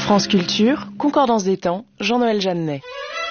France Culture, Concordance des temps, Jean-Noël Jeannet.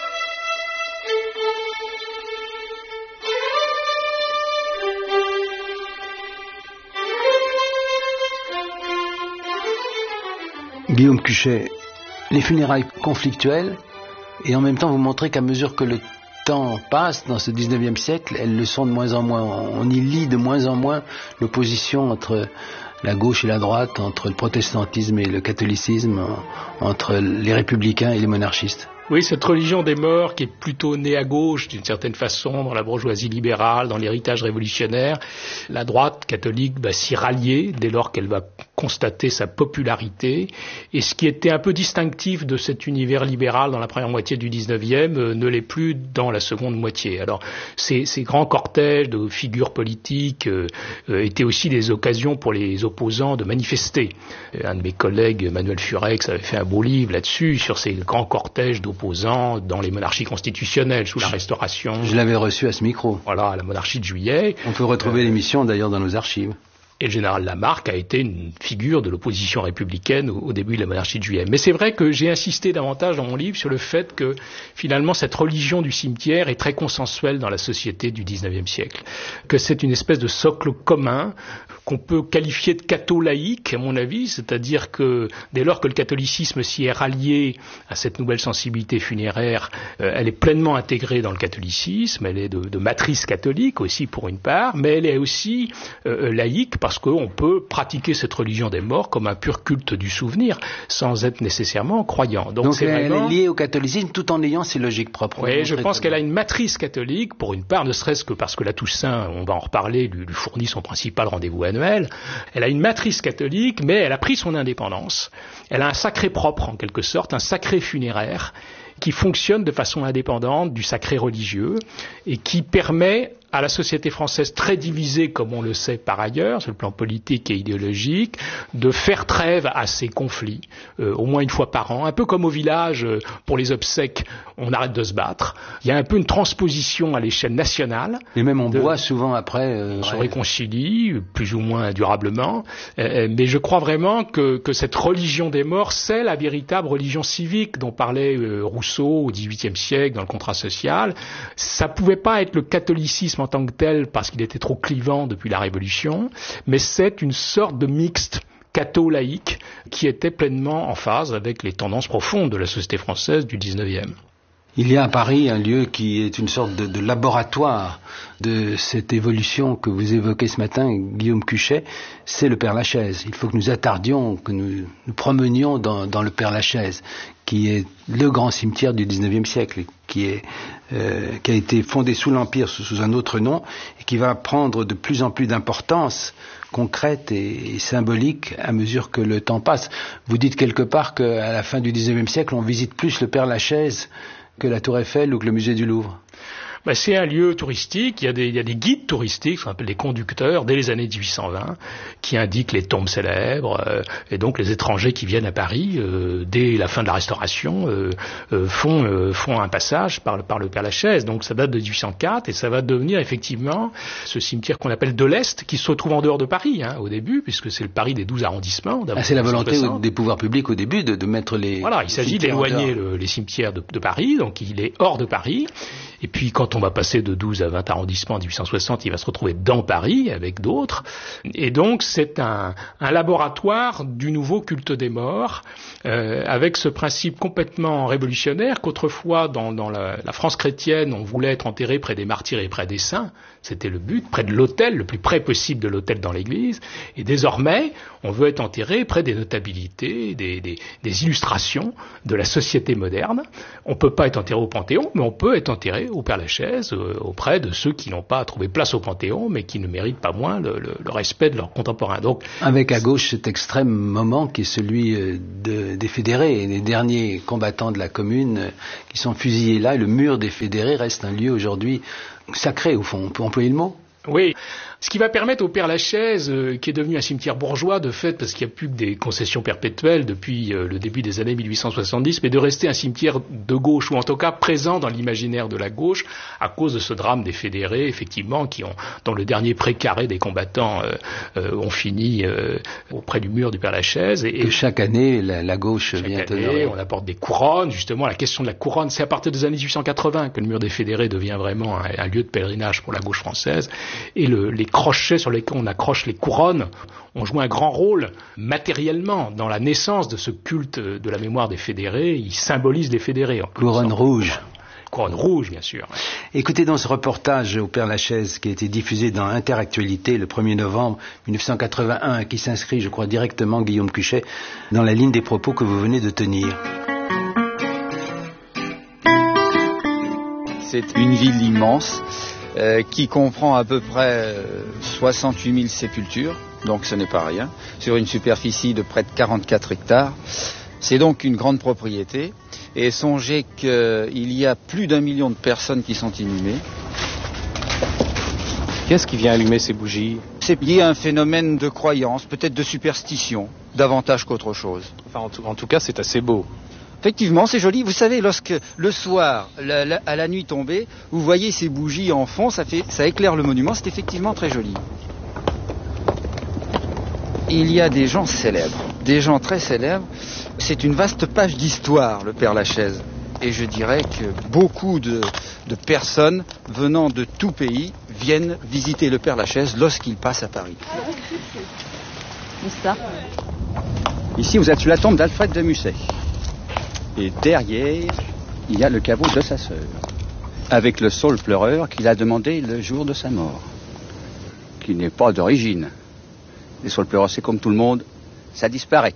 Guillaume Cuchet, les funérailles conflictuelles, et en même temps vous montrez qu'à mesure que le temps passe dans ce 19e siècle, elles le sont de moins en moins. On y lit de moins en moins l'opposition entre la gauche et la droite, entre le protestantisme et le catholicisme, entre les républicains et les monarchistes. Oui, cette religion des morts qui est plutôt née à gauche d'une certaine façon dans la bourgeoisie libérale, dans l'héritage révolutionnaire, la droite catholique va s'y rallier dès lors qu'elle va constater sa popularité. Et ce qui était un peu distinctif de cet univers libéral dans la première moitié du 19e ne l'est plus dans la seconde moitié. Alors ces grands cortèges de figures politiques étaient aussi des occasions pour les opposants de manifester. Un de mes collègues, Manuel Furex, avait fait un beau livre là-dessus, sur ces grands cortèges d'opposants dans les monarchies constitutionnelles sous la Restauration. Je l'avais reçu à ce micro. Voilà, à la monarchie de Juillet. On peut retrouver l'émission d'ailleurs dans nos archives. Et le général Lamarque a été une figure de l'opposition républicaine au début de la monarchie de Juillet. Mais c'est vrai que j'ai insisté davantage dans mon livre sur le fait que finalement cette religion du cimetière est très consensuelle dans la société du 19e siècle. Que c'est une espèce de socle commun qu'on peut qualifier de catho-laïque, à mon avis, c'est-à-dire que dès lors que le catholicisme s'y est rallié à cette nouvelle sensibilité funéraire, elle est pleinement intégrée dans le catholicisme, elle est de matrice catholique aussi pour une part, mais elle est aussi laïque parce qu'on peut pratiquer cette religion des morts comme un pur culte du souvenir sans être nécessairement croyant. Donc c'est elle est liée au catholicisme tout en ayant ses logiques propres. Oui, je pense qu'elle a une matrice catholique, pour une part, ne serait-ce que parce que la Toussaint, on va en reparler, lui fournit son principal rendez-vous annuel. Elle a une matrice catholique, mais elle a pris son indépendance. Elle a un sacré propre, en quelque sorte, un sacré funéraire, qui fonctionne de façon indépendante du sacré religieux et qui permet à la société française très divisée, comme on le sait par ailleurs, sur le plan politique et idéologique, de faire trêve à ces conflits, au moins une fois par an, un peu comme au village, pour les obsèques, on arrête de se battre. Il y a un peu une transposition à l'échelle nationale. Et même on boit souvent après. On se réconcilie, plus ou moins durablement, mais je crois vraiment que cette religion des morts, c'est la véritable religion civique dont parlait Rousseau au XVIIIe siècle dans le contrat social. Ça pouvait pas être le catholicisme en tant que tel parce qu'il était trop clivant depuis la Révolution, mais c'est une sorte de mixte catho-laïque qui était pleinement en phase avec les tendances profondes de la société française du 19e. Il y a à Paris un lieu qui est une sorte de laboratoire de cette évolution que vous évoquez ce matin, Guillaume Cuchet, c'est le Père-Lachaise. Il faut que nous attardions, que nous promenions dans le Père-Lachaise, qui est le grand cimetière du 19e siècle, qui a été fondé sous l'Empire sous un autre nom, et qui va prendre de plus en plus d'importance concrète et symbolique à mesure que le temps passe. Vous dites quelque part qu'à la fin du 19e siècle, on visite plus le Père-Lachaise que la Tour Eiffel ou que le musée du Louvre. C'est un lieu touristique, il y a des guides touristiques, qu'on appelle des conducteurs, dès les années 1820, qui indiquent les tombes célèbres, et donc les étrangers qui viennent à Paris, dès la fin de la Restauration, font un passage par le Père-Lachaise. Donc ça date de 1804, et ça va devenir effectivement ce cimetière qu'on appelle de l'Est, qui se retrouve en dehors de Paris, au début, puisque c'est le Paris des 12 arrondissements. C'est la volonté des pouvoirs publics au début de mettre les... Voilà, il s'agit d'éloigner les cimetières de Paris, donc il est hors de Paris. Et puis quand on va passer de 12 à 20 arrondissements en 1860, il va se retrouver dans Paris avec d'autres. Et donc c'est un laboratoire du nouveau culte des morts, avec ce principe complètement révolutionnaire qu'autrefois dans la France chrétienne, on voulait être enterré près des martyrs et près des saints. C'était le but, près de l'autel, le plus près possible de l'autel dans l'église. Et désormais, on veut être enterré près des notabilités, des illustrations de la société moderne. On peut pas être enterré au Panthéon, mais on peut être enterré au Père-Lachaise, auprès de ceux qui n'ont pas trouvé place au Panthéon, mais qui ne méritent pas moins le respect de leurs contemporains. Donc, avec à gauche cet extrême moment qui est celui des fédérés, et les derniers combattants de la Commune qui sont fusillés là, et le mur des fédérés reste un lieu aujourd'hui sacré, au fond, on peut employer le mot. Oui. Ce qui va permettre au Père-Lachaise, qui est devenu un cimetière bourgeois de fait, parce qu'il n'y a plus que des concessions perpétuelles depuis le début des années 1870, mais de rester un cimetière de gauche, ou en tout cas présent dans l'imaginaire de la gauche, à cause de ce drame des fédérés, effectivement, dont le dernier précaré des combattants ont fini auprès du mur du Père-Lachaise. Et chaque année, la gauche vient honorer. On apporte des couronnes, justement, la question de la couronne, c'est à partir des années 1880 que le mur des fédérés devient vraiment un lieu de pèlerinage pour la gauche française, et les crochets sur lesquels on accroche les couronnes ont joué un grand rôle matériellement dans la naissance de ce culte de la mémoire des fédérés. Ils symbolisent les fédérés. Couronne rouge. Couronne rouge, bien sûr. Écoutez, dans ce reportage au Père-Lachaise qui a été diffusé dans Interactualité le 1er novembre 1981, qui s'inscrit, je crois, directement, Guillaume Cuchet, dans la ligne des propos que vous venez de tenir. C'est une ville immense qui comprend à peu près 68 000 sépultures, donc ce n'est pas rien, sur une superficie de près de 44 hectares. C'est donc une grande propriété, et songez qu'il y a plus d'1 million de personnes qui sont inhumées. Qu'est-ce qui vient allumer ces bougies ? C'est lié à un phénomène de croyance, peut-être de superstition, davantage qu'autre chose. Enfin, en tout cas, c'est assez beau. Effectivement, c'est joli. Vous savez, lorsque le soir, à la nuit tombée, vous voyez ces bougies en fond, ça éclaire le monument, c'est effectivement très joli. Il y a des gens célèbres, des gens très célèbres. C'est une vaste page d'histoire, le Père-Lachaise. Et je dirais que beaucoup de personnes venant de tout pays viennent visiter le Père-Lachaise lorsqu'ils passent à Paris. Ici, vous êtes sur la tombe d'Alfred de Musset. Et derrière, il y a le caveau de sa sœur, avec le saule pleureur qu'il a demandé le jour de sa mort, qui n'est pas d'origine. Les saules pleureurs, c'est comme tout le monde, ça disparaît.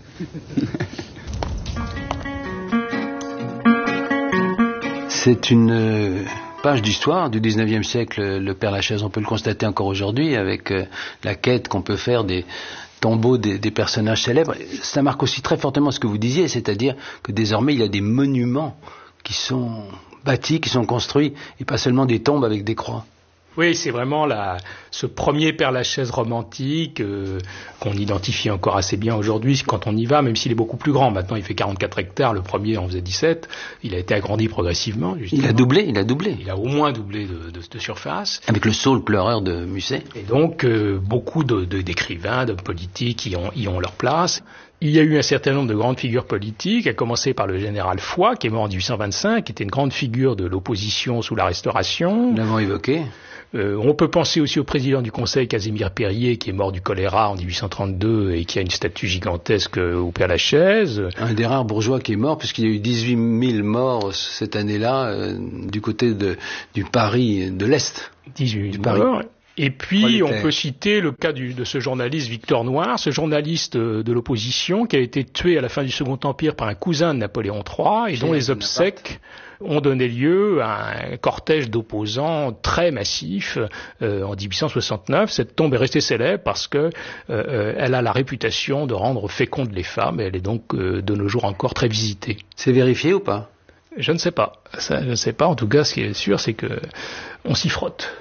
C'est une page d'histoire du 19e siècle, le Père-Lachaise. On peut le constater encore aujourd'hui avec la quête qu'on peut faire des tombeaux des personnages célèbres. Ça marque aussi très fortement ce que vous disiez, c'est-à-dire que désormais il y a des monuments qui sont bâtis, qui sont construits, et pas seulement des tombes avec des croix. Oui, c'est vraiment ce premier Père-Lachaise romantique qu'on identifie encore assez bien aujourd'hui quand on y va, même s'il est beaucoup plus grand. Maintenant, il fait 44 hectares, le premier en faisait 17. Il a été agrandi progressivement, justement. Il a doublé. Il a au moins doublé de surface. Avec le saule pleureur de Musset. Et donc, beaucoup d'écrivains, d'hommes politiques y ont leur place. Il y a eu un certain nombre de grandes figures politiques, à commencer par le général Foy, qui est mort en 1825, qui était une grande figure de l'opposition sous la Restauration. Nous l'avons évoqué. On peut penser aussi au président du Conseil, Casimir Périer, qui est mort du choléra en 1832 et qui a une statue gigantesque au Père-Lachaise. Un des rares bourgeois qui est mort, puisqu'il y a eu 18 000 morts cette année-là du côté du Paris de l'Est. 18 000 morts. Et puis, on peut citer le cas de ce journaliste Victor Noir, ce journaliste de l'opposition qui a été tué à la fin du Second Empire par un cousin de Napoléon III et dont les obsèques ont donné lieu à un cortège d'opposants très massif en 1869. Cette tombe est restée célèbre parce que elle a la réputation de rendre fécondes les femmes et elle est donc de nos jours encore très visitée. C'est vérifié ou pas ? Je ne sais pas. Je ne sais pas. En tout cas, ce qui est sûr, c'est que on s'y frotte.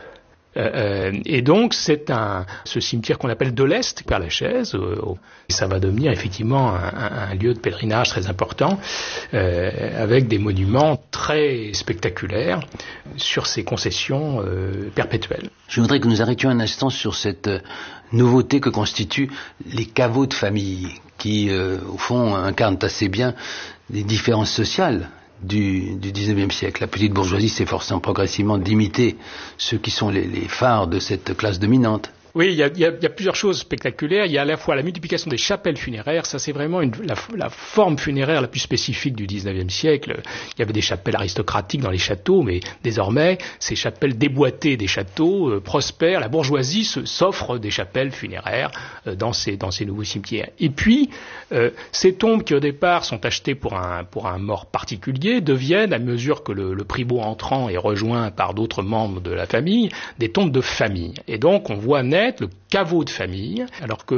Et donc ce cimetière qu'on appelle de l'Est, Père-Lachaise, ça va devenir effectivement un lieu de pèlerinage très important, avec des monuments très spectaculaires sur ces concessions perpétuelles. Je voudrais que nous arrêtions un instant sur cette nouveauté que constituent les caveaux de famille, qui au fond incarnent assez bien les différences sociales du 19e siècle. La petite bourgeoisie s'efforçant progressivement d'imiter ceux qui sont les phares de cette classe dominante. Oui, il y a plusieurs choses spectaculaires. Il y a à la fois la multiplication des chapelles funéraires. Ça, c'est vraiment la forme funéraire la plus spécifique du 19e siècle. Il y avait des chapelles aristocratiques dans les châteaux, mais désormais, ces chapelles déboîtées des châteaux prospèrent. La bourgeoisie s'offre des chapelles funéraires dans ces nouveaux cimetières. Et puis, ces tombes qui au départ sont achetées pour un mort particulier deviennent, à mesure que le prévôt entrant est rejoint par d'autres membres de la famille, des tombes de famille. Et donc, on voit naître le caveau de famille, alors que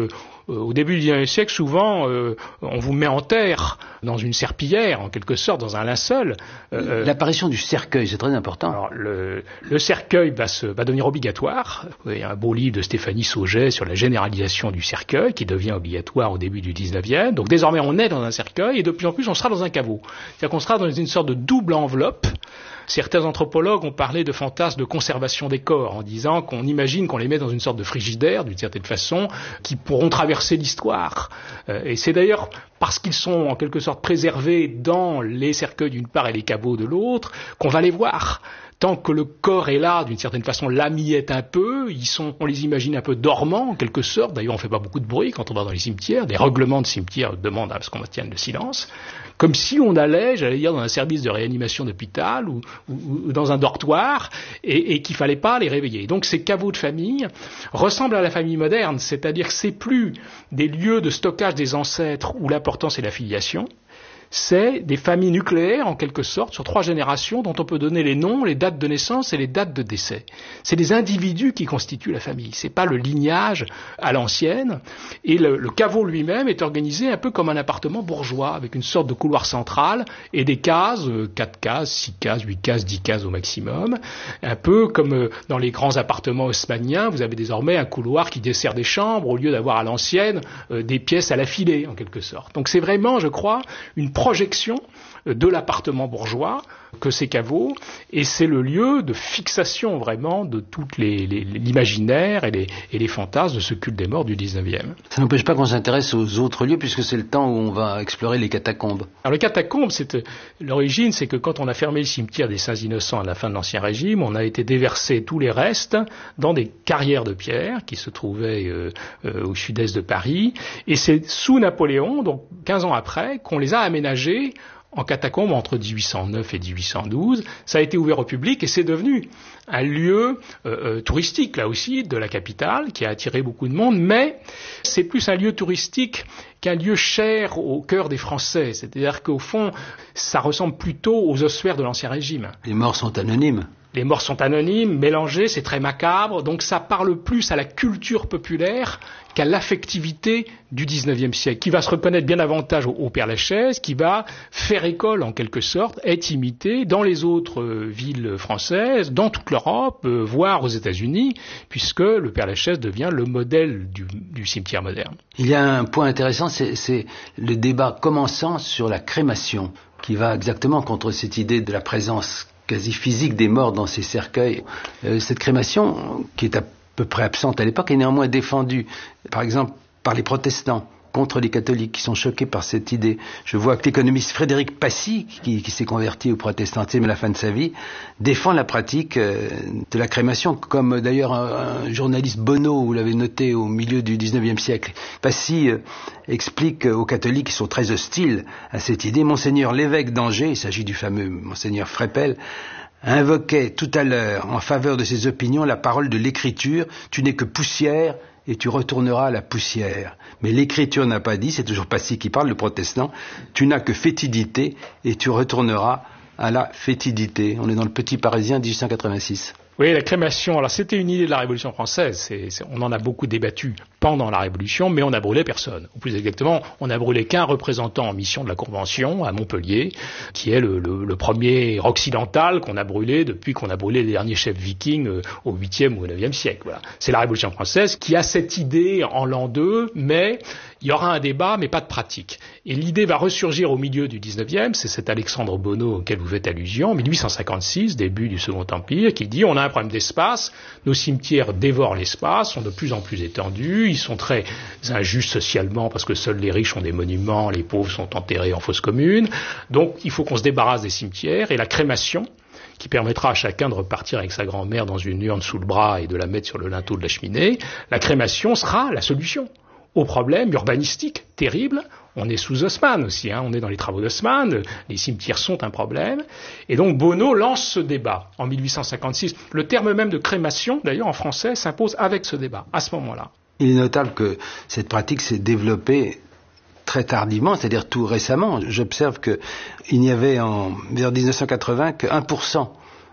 au début du XIXe siècle, souvent, on vous met en terre, dans une serpillière, en quelque sorte, dans un linceul. L'apparition du cercueil, c'est très important. Alors, le cercueil va devenir obligatoire. Il y a un beau livre de Stéphanie Sauget sur la généralisation du cercueil, qui devient obligatoire au début du XIXe. Donc, désormais, on est dans un cercueil, et de plus en plus, on sera dans un caveau. C'est-à-dire qu'on sera dans une sorte de double enveloppe. Certains anthropologues ont parlé de fantasme de conservation des corps, en disant qu'on imagine qu'on les met dans une sorte de frigidaire, d'une certaine façon, qui pourront traverser l'histoire. Et c'est d'ailleurs parce qu'ils sont en quelque sorte préservés dans les cercueils d'une part et les caveaux de l'autre, qu'on va les voir. Tant que le corps est là, d'une certaine façon, l'âme y est un peu, on les imagine un peu dormants, en quelque sorte. D'ailleurs, on fait pas beaucoup de bruit quand on va dans les cimetières. Des règlements de cimetières demandent à ce qu'on maintienne le silence. Comme si on allait, j'allais dire, dans un service de réanimation d'hôpital ou dans un dortoir et qu'il fallait pas les réveiller. Donc, ces caveaux de famille ressemblent à la famille moderne, c'est-à-dire que c'est plus des lieux de stockage des ancêtres où l'importance est la filiation. C'est des familles nucléaires, en quelque sorte, sur 3 générations, dont on peut donner les noms, les dates de naissance et les dates de décès. C'est des individus qui constituent la famille. C'est pas le lignage à l'ancienne. Et le caveau lui-même est organisé un peu comme un appartement bourgeois, avec une sorte de couloir central et des cases, 4 cases, 6 cases, 8 cases, 10 cases au maximum. Un peu comme dans les grands appartements haussmanniens, vous avez désormais un couloir qui dessert des chambres, au lieu d'avoir à l'ancienne des pièces à la filée, en quelque sorte. Donc c'est vraiment, je crois, une projection de l'appartement bourgeois que ces caveaux, et c'est le lieu de fixation vraiment de tout l'imaginaire et les fantasmes de ce culte des morts du 19e. Ça n'empêche pas qu'on s'intéresse aux autres lieux, puisque c'est le temps où on va explorer les catacombes. Alors les catacombes, l'origine, c'est que quand on a fermé le cimetière des Saints-Innocents à la fin de l'Ancien Régime, on a été déverser tous les restes dans des carrières de pierre qui se trouvaient au sud-est de Paris, et c'est sous Napoléon, donc 15 ans après, qu'on les a aménagés en catacombes entre 1809 et 1812. Ça a été ouvert au public et c'est devenu un lieu touristique, là aussi, de la capitale, qui a attiré beaucoup de monde, mais c'est plus un lieu touristique qu'un lieu cher au cœur des Français. C'est-à-dire qu'au fond, ça ressemble plutôt aux ossuaires de l'Ancien Régime. Les morts sont anonymes. Les morts sont anonymes, mélangés, c'est très macabre, donc ça parle plus à la culture populaire qu'à l'affectivité du 19e siècle, qui va se reconnaître bien davantage au Père-Lachaise, qui va faire école en quelque sorte, être imité dans les autres villes françaises, dans toute l'Europe, voire aux États-Unis, puisque le Père-Lachaise devient le modèle du cimetière moderne. Il y a un point intéressant, c'est le débat commençant sur la crémation, qui va exactement contre cette idée de la présence quasi physique des morts dans ces cercueils. Cette crémation, qui est à peu près absente à l'époque, est néanmoins défendue, par exemple, par les protestants contre les catholiques qui sont choqués par cette idée. Je vois que l'économiste Frédéric Passy, qui s'est converti au protestantisme à la fin de sa vie, défend la pratique de la crémation, comme d'ailleurs un journaliste Bonneau, vous l'avez noté, au milieu du 19e siècle. Passy explique aux catholiques qui sont très hostiles à cette idée. Monseigneur l'évêque d'Angers, il s'agit du fameux Monseigneur Frépel, invoquait tout à l'heure en faveur de ses opinions la parole de l'Écriture. Tu n'es que poussière et tu retourneras à la poussière. Mais l'Écriture n'a pas dit, c'est toujours Passy qui parle, le protestant, tu n'as que fétidité et tu retourneras à la fétidité. On est dans le Petit Parisien 1886. Oui, la crémation, alors c'était une idée de la Révolution française, on en a beaucoup débattu pendant la Révolution, mais on n'a brûlé personne. Ou plus exactement, on n'a brûlé qu'un représentant en mission de la Convention à Montpellier, qui est le premier occidental qu'on a brûlé depuis qu'on a brûlé les derniers chefs vikings au 8e ou au 9e siècle. Voilà. C'est la Révolution française qui a cette idée en l'an 2, mais il y aura un débat, mais pas de pratique. Et l'idée va ressurgir au milieu du 19e, c'est cet Alexandre Bonneau auquel vous faites allusion, 1856, début du Second Empire, qui dit on a un problème d'espace, nos cimetières dévorent l'espace, sont de plus en plus étendus, ils sont très injustes socialement parce que seuls les riches ont des monuments, les pauvres sont enterrés en fosse commune, donc il faut qu'on se débarrasse des cimetières, et la crémation, qui permettra à chacun de repartir avec sa grand-mère dans une urne sous le bras et de la mettre sur le linteau de la cheminée, la crémation sera la solution au problème urbanistique terrible. On est sous Haussmann aussi, on est dans les travaux d'Haussmann, les cimetières sont un problème. Et donc Bonneau lance ce débat en 1856. Le terme même de crémation, d'ailleurs en français, s'impose avec ce débat, à ce moment-là. Il est notable que cette pratique s'est développée très tardivement, c'est-à-dire tout récemment. J'observe qu'il n'y avait vers 1980 que 1%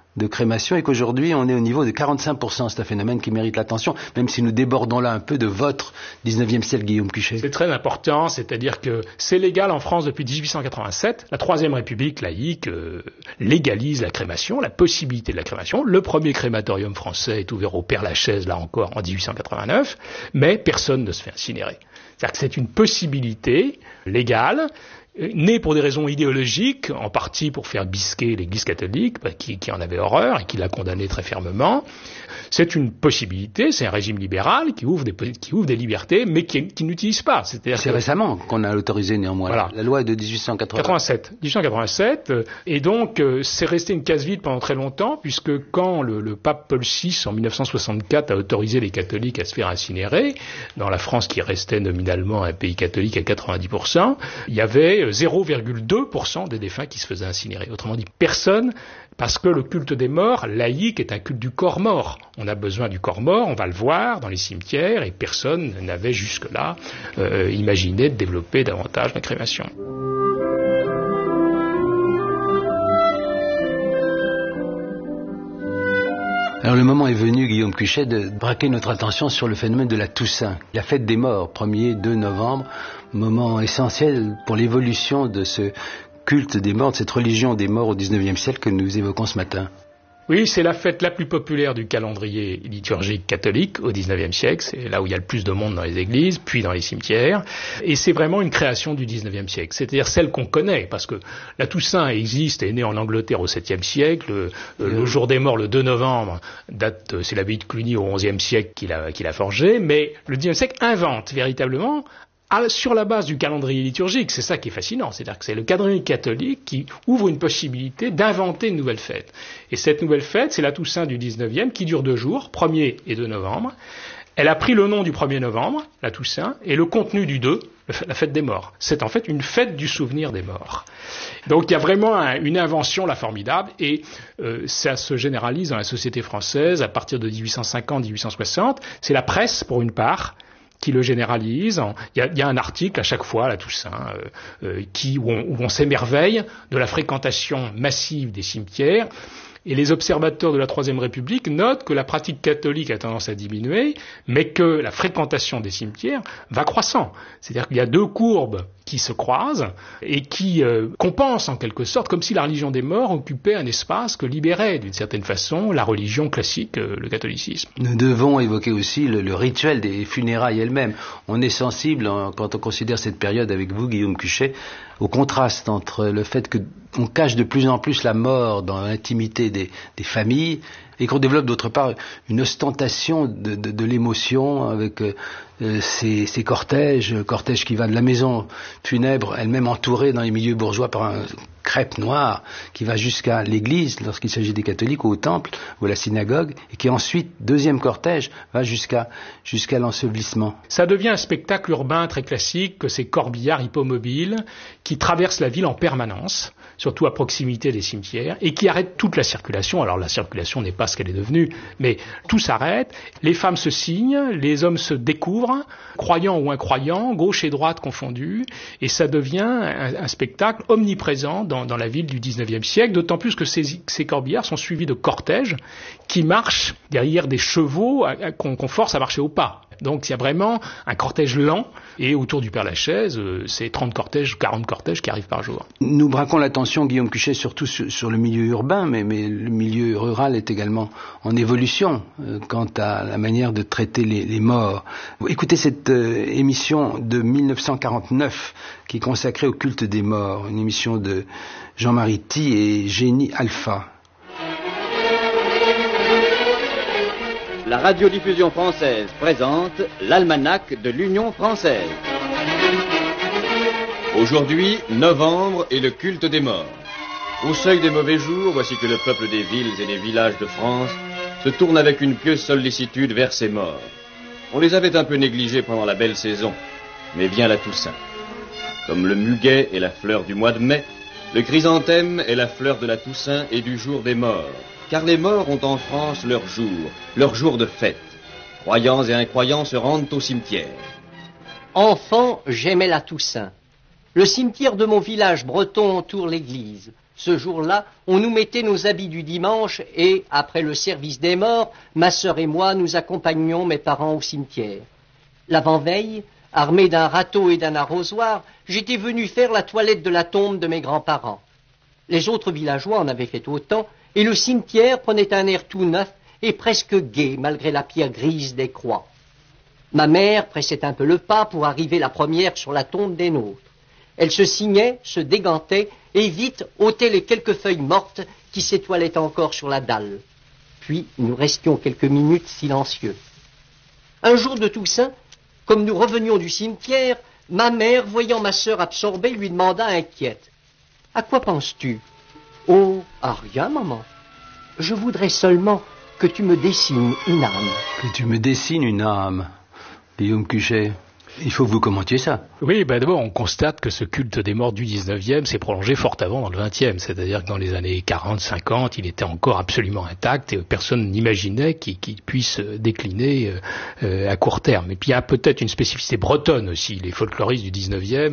de crémation et qu'aujourd'hui on est au niveau de 45%. C'est un phénomène qui mérite l'attention, même si nous débordons là un peu de votre 19e siècle, Guillaume Cuchet. C'est très important, c'est-à-dire que c'est légal en France depuis 1887. La Troisième République laïque légalise la crémation, la possibilité de la crémation. Le premier crématorium français est ouvert au Père-Lachaise, là encore, en 1889, mais personne ne se fait incinérer. C'est-à-dire que c'est une possibilité légale, né pour des raisons idéologiques, en partie pour faire bisquer l'Église catholique, qui en avait horreur et qui l'a condamné très fermement. C'est une possibilité, c'est un régime libéral qui ouvre des libertés, mais qui n'utilise pas. C'est récemment qu'on a autorisé néanmoins. Voilà. La loi est de 1887. Et donc c'est resté une case vide pendant très longtemps, puisque quand le pape Paul VI, en 1964, a autorisé les catholiques à se faire incinérer, dans la France qui restait nominalement un pays catholique à 90%, il y avait 0,2% des défunts qui se faisaient incinérer. Autrement dit, personne, parce que le culte des morts laïque est un culte du corps mort. On a besoin du corps mort, on va le voir dans les cimetières, et personne n'avait jusque-là imaginé de développer davantage la crémation. Alors le moment est venu, Guillaume Cuchet, de braquer notre attention sur le phénomène de la Toussaint, la fête des morts, 1er, 2 novembre, moment essentiel pour l'évolution de ce culte des morts, de cette religion des morts au XIXe siècle que nous évoquons ce matin. Oui, c'est la fête la plus populaire du calendrier liturgique catholique au XIXe siècle. C'est là où il y a le plus de monde dans les églises, puis dans les cimetières. Et c'est vraiment une création du XIXe siècle. C'est-à-dire celle qu'on connaît, parce que la Toussaint existe, est née en Angleterre au VIIe siècle. Le jour des morts, le 2 novembre, c'est l'abbaye de Cluny au XIe siècle qui l'a forgé. Mais le XIXe siècle invente véritablement sur la base du calendrier liturgique. C'est ça qui est fascinant, c'est-à-dire que c'est le calendrier catholique qui ouvre une possibilité d'inventer une nouvelle fête. Et cette nouvelle fête, c'est la Toussaint du 19e, qui dure 2 jours, 1er et 2 novembre. Elle a pris le nom du 1er novembre, la Toussaint, et le contenu du 2, la fête des morts. C'est en fait une fête du souvenir des morts. Donc il y a vraiment une invention là formidable, et ça se généralise dans la société française à partir de 1850-1860. C'est la presse, pour une part, qui le généralise. Il y a un article à chaque fois, la Toussaint, où on s'émerveille de la fréquentation massive des cimetières. Et les observateurs de la Troisième République notent que la pratique catholique a tendance à diminuer, mais que la fréquentation des cimetières va croissant. C'est-à-dire qu'il y a 2 courbes qui se croisent et qui compensent en quelque sorte, comme si la religion des morts occupait un espace que libérait d'une certaine façon la religion classique, le catholicisme. Nous devons évoquer aussi le rituel des funérailles elles-mêmes. On est sensible, quand on considère cette période avec vous, Guillaume Cuchet, au contraste entre le fait qu'on cache de plus en plus la mort dans l'intimité des familles et qu'on développe d'autre part une ostentation de l'émotion avec ces cortèges qui va de la maison funèbre elle-même entourée dans les milieux bourgeois par un crêpe noire qui va jusqu'à l'église lorsqu'il s'agit des catholiques ou au temple ou à la synagogue et qui ensuite, deuxième cortège, va jusqu'à l'ensevelissement. Ça devient un spectacle urbain très classique que ces corbillards hippomobiles qui traversent la ville en permanence, surtout à proximité des cimetières, et qui arrêtent toute la circulation. Alors la circulation n'est pas ce qu'elle est devenue, mais tout s'arrête, les femmes se signent, les hommes se découvrent, croyants ou incroyants, gauche et droite confondus, et ça devient un spectacle omniprésent dans la ville du 19e siècle, d'autant plus que ces corbillards sont suivis de cortèges qui marchent derrière des chevaux qu'on force à marcher au pas. Donc il y a vraiment un cortège lent, et autour du Père-Lachaise, c'est 30 cortèges, 40 cortèges qui arrivent par jour. Nous braquons l'attention, Guillaume Cuchet, surtout sur le milieu urbain, mais le milieu rural est également en évolution quant à la manière de traiter les morts. Écoutez cette émission de 1949 qui est consacrée au culte des morts, une émission de Jean-Marie Ty et Génie Alpha. La radiodiffusion française présente l'almanach de l'Union française. Aujourd'hui, novembre et le culte des morts. Au seuil des mauvais jours, voici que le peuple des villes et des villages de France se tourne avec une pieuse sollicitude vers ses morts. On les avait un peu négligés pendant la belle saison, mais vient la Toussaint. Comme le muguet est la fleur du mois de mai, le chrysanthème est la fleur de la Toussaint et du jour des morts. Car les morts ont en France leur jour de fête. Croyants et incroyants se rendent au cimetière. Enfant, j'aimais la Toussaint. Le cimetière de mon village breton entoure l'église. Ce jour-là, on nous mettait nos habits du dimanche et, après le service des morts, ma sœur et moi, nous accompagnions mes parents au cimetière. L'avant-veille, armé d'un râteau et d'un arrosoir, j'étais venu faire la toilette de la tombe de mes grands-parents. Les autres villageois en avaient fait autant, et le cimetière prenait un air tout neuf et presque gai, malgré la pierre grise des croix. Ma mère pressait un peu le pas pour arriver la première sur la tombe des nôtres. Elle se signait, se dégantait, et vite ôtait les quelques feuilles mortes qui s'étoilaient encore sur la dalle. Puis nous restions quelques minutes silencieux. Un jour de Toussaint, comme nous revenions du cimetière, ma mère, voyant ma sœur absorbée, lui demanda inquiète. « À quoi penses-tu ?»« Oh, à rien, maman. Je voudrais seulement que tu me dessines une âme. » Que tu me dessines une âme, Guillaume Cuchet. Il faut que vous commentiez ça. Oui, d'abord, on constate que ce culte des morts du 19e s'est prolongé fort avant dans le 20e. C'est-à-dire que dans les années 40, 50, il était encore absolument intact et personne n'imaginait qu'il puisse décliner à court terme. Et puis, il y a peut-être une spécificité bretonne aussi. Les folkloristes du 19e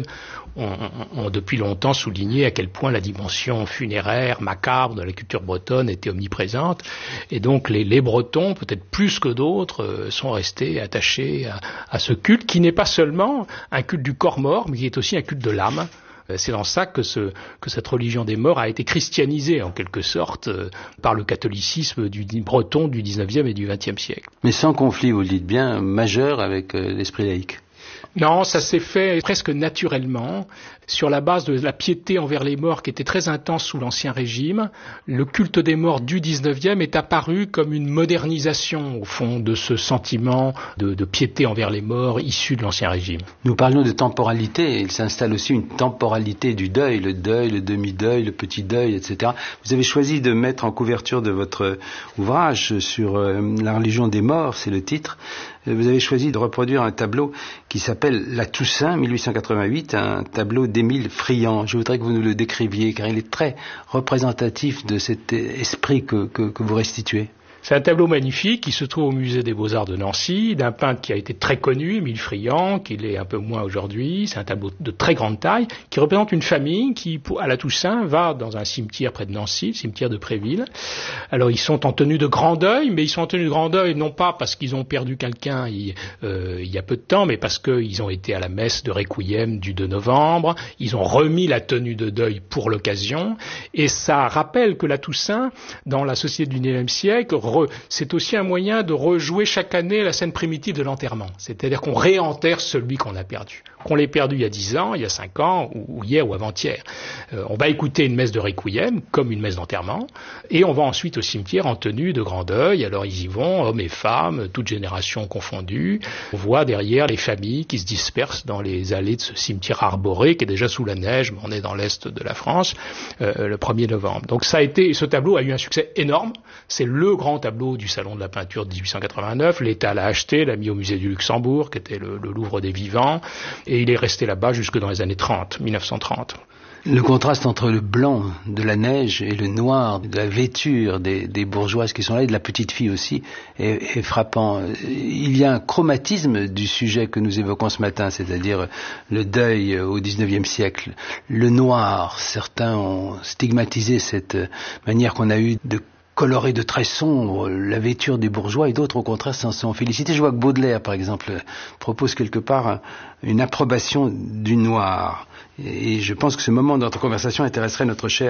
ont depuis longtemps souligné à quel point la dimension funéraire, macabre de la culture bretonne était omniprésente. Et donc, les Bretons, peut-être plus que d'autres, sont restés attachés à ce culte qui n'est pas seulement un culte du corps mort, mais qui est aussi un culte de l'âme. C'est dans ça que cette religion des morts a été christianisée, en quelque sorte, par le catholicisme breton du 19e et du 20e siècle. Mais sans conflit, vous le dites bien, majeur avec l'esprit laïque. Non, ça s'est fait presque naturellement, sur la base de la piété envers les morts qui était très intense sous l'Ancien Régime. Le culte des morts du 19e est apparu comme une modernisation, au fond, de ce sentiment de piété envers les morts issu de l'Ancien Régime. Nous parlions de temporalité, il s'installe aussi une temporalité du deuil, le demi-deuil, le petit deuil, etc. Vous avez choisi de mettre en couverture de votre ouvrage sur la religion des morts, c'est le titre. Vous avez choisi de reproduire un tableau qui s'appelle La Toussaint, 1888, un tableau d'Émile Friant. Je voudrais que vous nous le décriviez, car il est très représentatif de cet esprit que vous restituez. C'est un tableau magnifique qui se trouve au musée des Beaux-Arts de Nancy, d'un peintre qui a été très connu, Émile Friant, qui l'est un peu moins aujourd'hui. C'est un tableau de très grande taille, qui représente une famille qui, à la Toussaint, va dans un cimetière près de Nancy, le cimetière de Préville. Alors, ils sont en tenue de grand deuil, mais ils sont en tenue de grand deuil non pas parce qu'ils ont perdu quelqu'un il y a peu de temps, mais parce qu'ils ont été à la messe de Requiem du 2 novembre. Ils ont remis la tenue de deuil pour l'occasion. Et ça rappelle que la Toussaint, dans la société du XIXe siècle, c'est aussi un moyen de rejouer chaque année la scène primitive de l'enterrement. C'est-à-dire qu'on réenterre celui qu'on a perdu. Qu'on l'ait perdu il y a 10 ans, il y a 5 ans, ou hier ou avant-hier. On va écouter une messe de Requiem, comme une messe d'enterrement, et on va ensuite au cimetière en tenue de grand deuil. Alors ils y vont, hommes et femmes, toutes générations confondues. On voit derrière les familles qui se dispersent dans les allées de ce cimetière arboré, qui est déjà sous la neige, mais on est dans l'est de la France, le 1er novembre. Donc ce tableau a eu un succès énorme. C'est le grand tableau du Salon de la peinture de 1889. L'État l'a acheté, l'a mis au musée du Luxembourg, qui était le Louvre des vivants, et il est resté là-bas jusque dans les années 1930. Le contraste entre le blanc de la neige et le noir de la vêture des bourgeoises qui sont là, et de la petite fille aussi, est frappant. Il y a un chromatisme du sujet que nous évoquons ce matin, c'est-à-dire le deuil au XIXe siècle. Le noir, certains ont stigmatisé cette manière qu'on a eue de coloré de très sombre la vêture des bourgeois, et d'autres au contraire s'en sont félicités. Je vois que Baudelaire, par exemple, propose quelque part une approbation du noir. Et je pense que ce moment de notre conversation intéresserait notre cher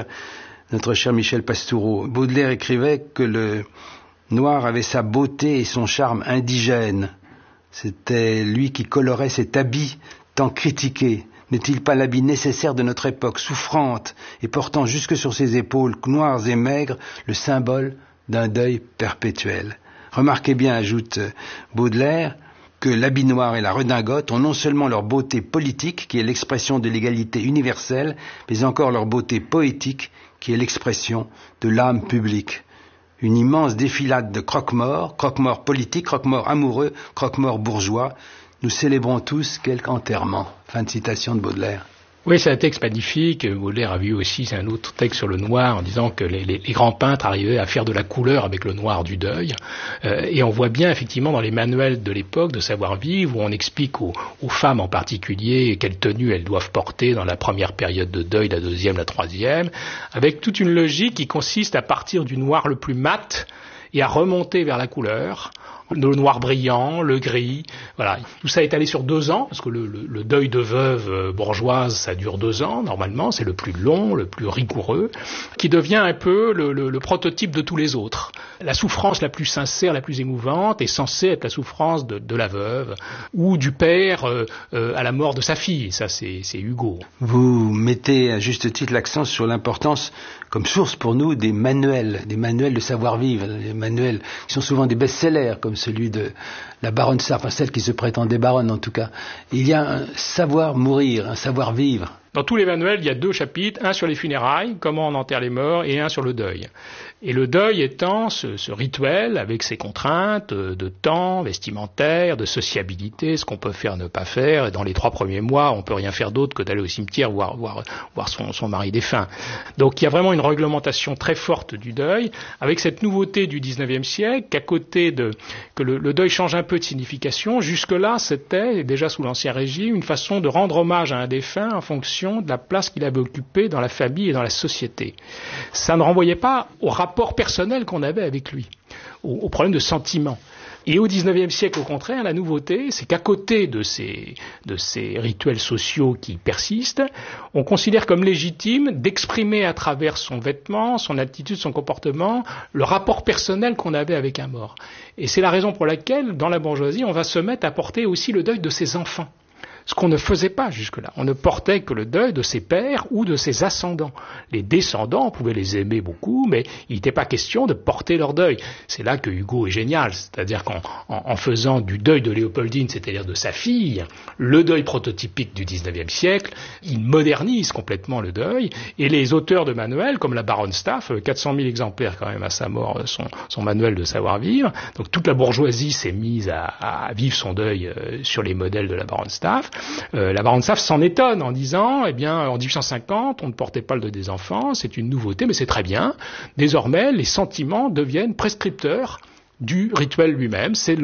Michel Pastoureau. Baudelaire écrivait que le noir avait sa beauté et son charme indigène. C'était lui qui colorait cet habit tant critiqué. N'est-il pas l'habit nécessaire de notre époque, souffrante et portant jusque sur ses épaules, noires et maigres, le symbole d'un deuil perpétuel? Remarquez bien, ajoute Baudelaire, que l'habit noir et la redingote ont non seulement leur beauté politique, qui est l'expression de l'égalité universelle, mais encore leur beauté poétique, qui est l'expression de l'âme publique. Une immense défilade de croque-morts politiques, croque-morts amoureux, croque-morts bourgeois. Nous célébrons tous quelque enterrement. Fin de citation de Baudelaire. Oui, c'est un texte magnifique. Baudelaire a vu aussi, c'est un autre texte sur le noir, en disant que les grands peintres arrivaient à faire de la couleur avec le noir du deuil. Et on voit bien, effectivement, dans les manuels de l'époque de savoir-vivre, où on explique aux femmes en particulier quelle tenue elles doivent porter dans la première période de deuil, la deuxième, la troisième, avec toute une logique qui consiste à partir du noir le plus mat et à remonter vers la couleur, le noir brillant, le gris, voilà. Tout ça est allé sur 2 ans, parce que le deuil de veuve bourgeoise, ça dure 2 ans, normalement, c'est le plus long, le plus rigoureux, qui devient un peu le prototype de tous les autres. La souffrance la plus sincère, la plus émouvante, est censée être la souffrance de la veuve, ou du père à la mort de sa fille, ça c'est Hugo. Vous mettez à juste titre l'accent sur l'importance, comme source pour nous, des manuels de savoir-vivre, des manuels qui sont souvent des best-sellers, comme celui de la baronne Sarr, enfin celle qui se prétendait baronne en tout cas. Il y a un savoir mourir, un savoir vivre. Dans tous les manuels, il y a 2 chapitres, un sur les funérailles, comment on enterre les morts, et un sur le deuil. Et le deuil étant ce rituel avec ses contraintes de temps, vestimentaire, de sociabilité, ce qu'on peut faire, ne pas faire. Et dans les 3 premiers mois, on peut rien faire d'autre que d'aller au cimetière voir son mari défunt. Donc il y a vraiment une réglementation très forte du deuil, avec cette nouveauté du 19e siècle, qu'à côté que le deuil change un peu de signification, jusque-là, c'était, déjà sous l'Ancien Régime, une façon de rendre hommage à un défunt en fonction de la place qu'il avait occupée dans la famille et dans la société. Ça ne renvoyait pas au rapport personnel qu'on avait avec lui, au problème de sentiment. Et au XIXe siècle, au contraire, la nouveauté, c'est qu'à côté de ces rituels sociaux qui persistent, on considère comme légitime d'exprimer à travers son vêtement, son attitude, son comportement, le rapport personnel qu'on avait avec un mort. Et c'est la raison pour laquelle, dans la bourgeoisie, on va se mettre à porter aussi le deuil de ses enfants. Ce qu'on ne faisait pas jusque-là. On ne portait que le deuil de ses pères ou de ses ascendants. Les descendants, on pouvait les aimer beaucoup, mais il n'était pas question de porter leur deuil. C'est là que Hugo est génial, c'est-à-dire qu'en faisant du deuil de Léopoldine, c'est-à-dire de sa fille, le deuil prototypique du XIXe siècle, il modernise complètement le deuil, et les auteurs de manuels, comme la baronne Staff, 400 000 exemplaires quand même à sa mort, son manuel de savoir-vivre, donc toute la bourgeoisie s'est mise à vivre son deuil sur les modèles de la baronne Staff. La baronne Staff s'en étonne en disant, eh bien, en 1850, on ne portait pas le deuil des enfants, c'est une nouveauté, mais c'est très bien. Désormais, les sentiments deviennent prescripteurs du rituel lui-même. C'est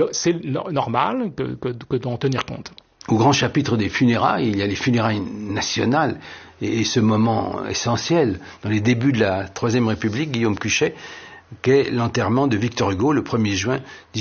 normal que d'en tenir compte. Au grand chapitre des funérailles, il y a les funérailles nationales, et ce moment essentiel, dans les débuts de la Troisième République, Guillaume Cuchet, qu'est l'enterrement de Victor Hugo le 1er juin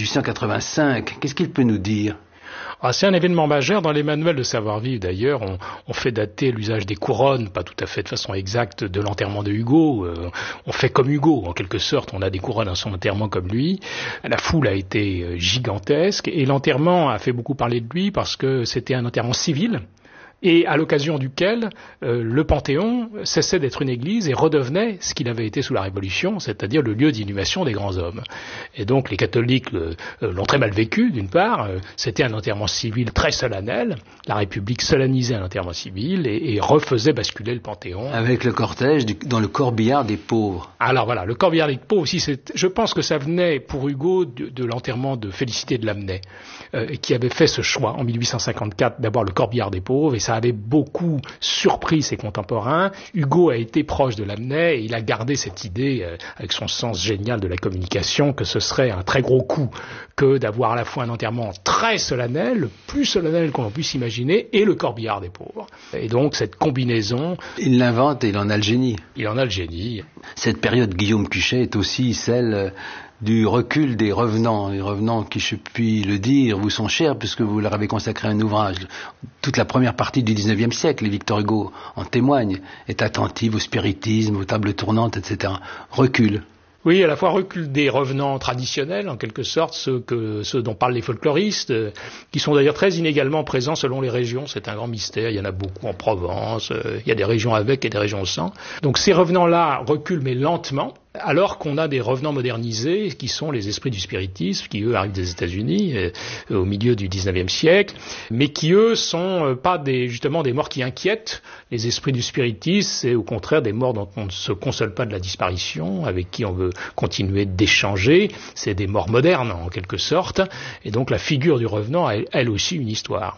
1885. Qu'est-ce qu'il peut nous dire ? C'est un événement majeur dans les manuels de savoir-vivre. D'ailleurs, on fait dater l'usage des couronnes, pas tout à fait de façon exacte, de l'enterrement de Hugo. On fait comme Hugo, en quelque sorte. On a des couronnes à son enterrement comme lui. La foule a été gigantesque et l'enterrement a fait beaucoup parler de lui parce que c'était un enterrement civil. Et à l'occasion duquel le Panthéon cessait d'être une église et redevenait ce qu'il avait été sous la Révolution, c'est-à-dire le lieu d'inhumation des grands hommes. Et donc les catholiques l'ont très mal vécu, d'une part, c'était un enterrement civil très solennel, la République solennisait un enterrement civil et refaisait basculer le Panthéon. Avec le cortège dans le corbillard des pauvres. Alors voilà, le corbillard des pauvres aussi, je pense que ça venait pour Hugo de l'enterrement de Félicité de Lamennais, qui avait fait ce choix en 1854 d'avoir le corbillard des pauvres, et ça avait beaucoup surpris ses contemporains. Hugo a été proche de Lamennais et il a gardé cette idée, avec son sens génial de la communication, que ce serait un très gros coup que d'avoir à la fois un enterrement très solennel, le plus solennel qu'on puisse imaginer, et le corbillard des pauvres. Et donc cette combinaison... Il l'invente et il en a le génie. Il en a le génie. Cette période Guillaume Cuchet est aussi celle du recul des revenants. Les revenants qui, je puis le dire, vous sont chers puisque vous leur avez consacré un ouvrage. Toute la première partie du XIXe siècle, et Victor Hugo en témoigne, est attentive au spiritisme, aux tables tournantes, etc. Recul. Oui, à la fois recul des revenants traditionnels, en quelque sorte, ceux dont parlent les folkloristes, qui sont d'ailleurs très inégalement présents selon les régions. C'est un grand mystère. Il y en a beaucoup en Provence. Il y a des régions avec et des régions sans. Donc ces revenants-là reculent, mais lentement. Alors qu'on a des revenants modernisés qui sont les esprits du spiritisme, qui eux arrivent des États-Unis au milieu du XIXe siècle, mais qui eux sont pas justement des morts qui inquiètent. Les esprits du spiritisme, c'est au contraire des morts dont on ne se console pas de la disparition, avec qui on veut continuer d'échanger. C'est des morts modernes en quelque sorte, et donc la figure du revenant a elle aussi une histoire.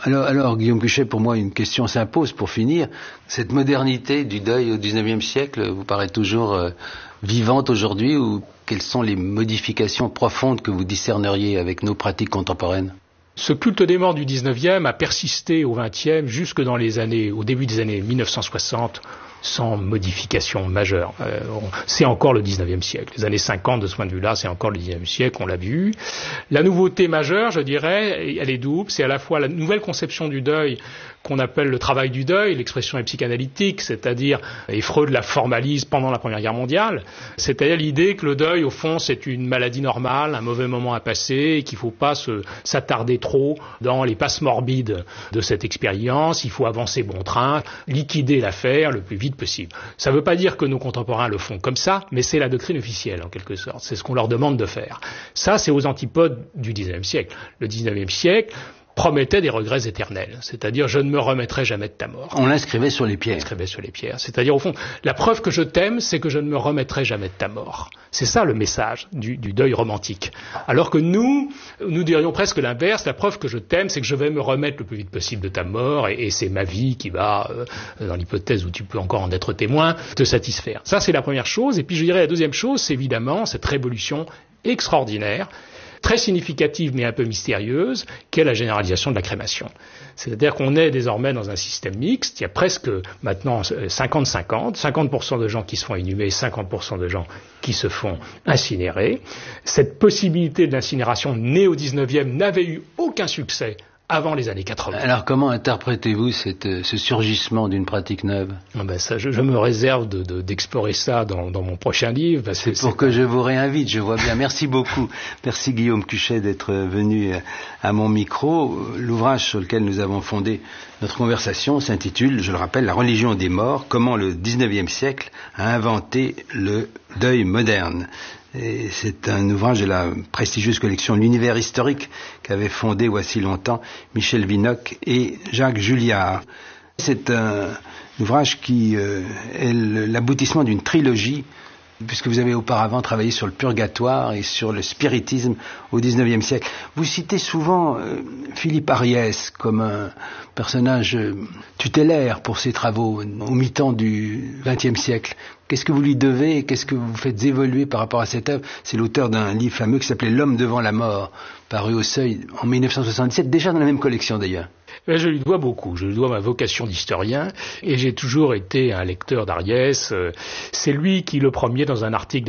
Alors, Guillaume Cuchet, pour moi, une question s'impose pour finir. Cette modernité du deuil au XIXe siècle vous paraît toujours vivante aujourd'hui, ou quelles sont les modifications profondes que vous discerneriez avec nos pratiques contemporaines? Ce culte des morts du 19e a persisté au 20e jusque au début des années 1960, sans modification majeure. C'est encore le 19e siècle. Les années 50, de ce point de vue-là, c'est encore le 19e siècle, on l'a vu. La nouveauté majeure, je dirais, elle est double. C'est à la fois la nouvelle conception du deuil qu'on appelle le travail du deuil, l'expression est psychanalytique, c'est-à-dire, et Freud la formalise pendant la Première Guerre mondiale, c'est-à-dire l'idée que le deuil, au fond, c'est une maladie normale, un mauvais moment à passer, et qu'il ne faut pas s'attarder trop dans les passes morbides de cette expérience, il faut avancer bon train, liquider l'affaire le plus vite possible. Ça ne veut pas dire que nos contemporains le font comme ça, mais c'est la doctrine officielle, en quelque sorte. C'est ce qu'on leur demande de faire. Ça, c'est aux antipodes du 19e siècle. Le 19e siècle promettait des regrets éternels, c'est-à-dire je ne me remettrai jamais de ta mort. On l'inscrivait sur les pierres. C'est-à-dire au fond, la preuve que je t'aime, c'est que je ne me remettrai jamais de ta mort. C'est ça le message du deuil romantique. Alors que nous dirions presque l'inverse, la preuve que je t'aime, c'est que je vais me remettre le plus vite possible de ta mort, et c'est ma vie qui va, dans l'hypothèse où tu peux encore en être témoin, te satisfaire. Ça, c'est la première chose. Et puis je dirais la deuxième chose, c'est évidemment cette révolution extraordinaire, très significative mais un peu mystérieuse, qu'est la généralisation de la crémation. C'est-à-dire qu'on est désormais dans un système mixte, il y a presque maintenant 50-50, 50% de gens qui se font inhumer, 50% de gens qui se font incinérer. Cette possibilité de l'incinération née au 19e n'avait eu aucun succès avant les années 80. Alors comment interprétez-vous ce surgissement d'une pratique neuve? Ça, je me réserve d'explorer ça dans mon prochain livre. C'est pour que je vous réinvite, je vois bien. Merci beaucoup. Merci Guillaume Cuchet d'être venu à mon micro. L'ouvrage sur lequel nous avons fondé notre conversation s'intitule, je le rappelle, La religion des morts, comment le 19e siècle a inventé le deuil moderne. Et c'est un ouvrage de la prestigieuse collection L'Univers historique qu'avaient fondé voici longtemps Michel Vinocq et Jacques Julliard. C'est un ouvrage qui est l'aboutissement d'une trilogie, puisque vous avez auparavant travaillé sur le purgatoire et sur le spiritisme au XIXe siècle. Vous citez souvent Philippe Ariès comme un personnage tutélaire pour ses travaux au mi-temps du XXe siècle. Qu'est-ce que vous lui devez et qu'est-ce que vous faites évoluer par rapport à cette œuvre? C'est l'auteur d'un livre fameux qui s'appelait L'homme devant la mort, paru au Seuil en 1977, déjà dans la même collection d'ailleurs. Je lui dois beaucoup, je lui dois ma vocation d'historien et j'ai toujours été un lecteur d'Ariès. C'est lui qui, le premier, dans un article de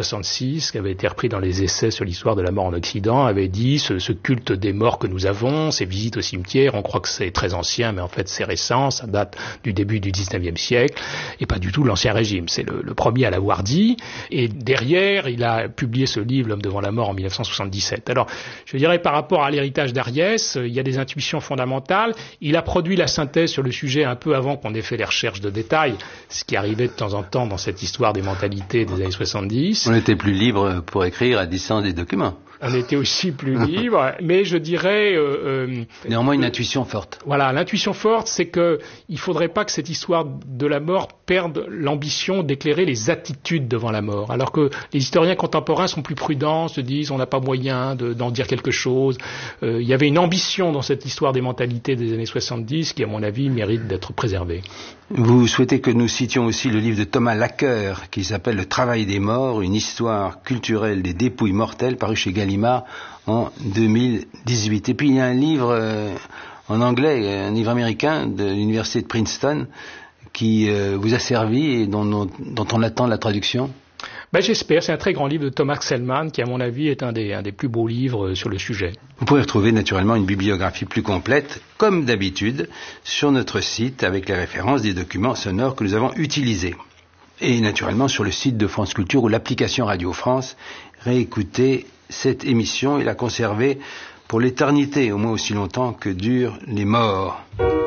1966, qui avait été repris dans les essais sur l'histoire de la mort en Occident, avait dit ce culte des morts que nous avons, ces visites au cimetière, on croit que c'est très ancien, mais en fait c'est récent, ça date du début du 19e siècle et pas du tout de l'Ancien Régime. C'est le premier à l'avoir dit et derrière, il a publié ce livre, L'homme devant la mort, en 1977. Alors, je dirais par rapport à l'héritage d'Ariès, il y a des intuitions fondamentales. Il a produit la synthèse sur le sujet un peu avant qu'on ait fait les recherches de détail, ce qui arrivait de temps en temps dans cette histoire des mentalités des années 70. On était plus libre pour écrire à distance des documents. On était aussi plus libre, mais je dirais... néanmoins une intuition forte. Voilà, l'intuition forte, c'est que il faudrait pas que cette histoire de la mort perde l'ambition d'éclairer les attitudes devant la mort. Alors que les historiens contemporains sont plus prudents, se disent on n'a pas moyen d'en dire quelque chose. Il y avait une ambition dans cette histoire des mentalités des années 70 qui, à mon avis, mérite d'être préservée. Vous souhaitez que nous citions aussi le livre de Thomas Laqueur qui s'appelle Le travail des morts, une histoire culturelle des dépouilles mortelles, paru chez Gallimard en 2018. Et puis il y a un livre en anglais, un livre américain de l'université de Princeton qui vous a servi et dont on attend la traduction. J'espère. C'est un très grand livre de Thomas Selman qui, à mon avis, est un des plus beaux livres sur le sujet. Vous pouvez retrouver naturellement une bibliographie plus complète, comme d'habitude, sur notre site avec les références des documents sonores que nous avons utilisés. Et naturellement sur le site de France Culture ou l'application Radio France, réécouter cette émission et la conserver pour l'éternité, au moins aussi longtemps que durent les morts.